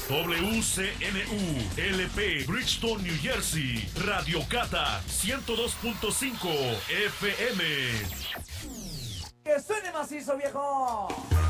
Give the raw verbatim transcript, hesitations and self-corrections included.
W C N U, L P, Bridgeton, New Jersey. Radio Cata, ciento dos punto cinco F M. ¡Que suene macizo, viejo!